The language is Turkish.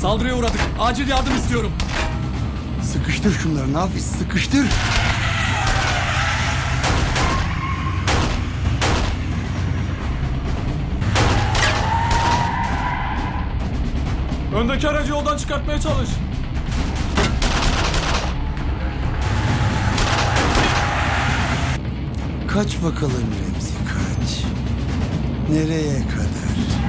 Saldırıya uğradık. Acil yardım istiyorum. Sıkıştır şunları Nafiz, sıkıştır. Öndeki aracı yoldan çıkartmaya çalış. Kaç bakalım Remzi, kaç. Nereye kadar?